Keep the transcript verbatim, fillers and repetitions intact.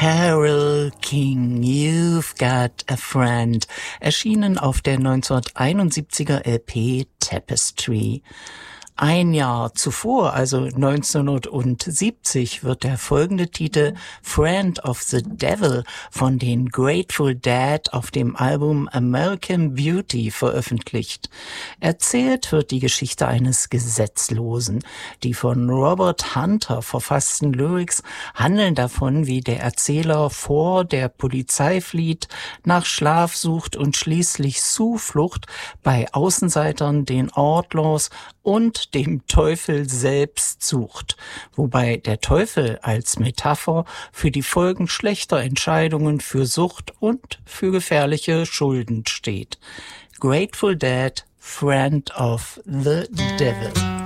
Carole King, You've Got a Friend, erschienen auf der neunzehnhunderteinundsiebziger L P Tapestry. Ein Jahr zuvor, also neunzehnhundertsiebzig, wird der folgende Titel Friend of the Devil von den Grateful Dead auf dem Album American Beauty veröffentlicht. Erzählt wird die Geschichte eines Gesetzlosen. Die von Robert Hunter verfassten Lyrics handeln davon, wie der Erzähler vor der Polizei flieht, nach Schlaf sucht und schließlich Zuflucht bei Außenseitern, den Outlaws und dem Teufel selbst sucht, wobei der Teufel als Metapher für die Folgen schlechter Entscheidungen, für Sucht und für gefährliche Schulden steht. Grateful Dead, Friend of the Devil.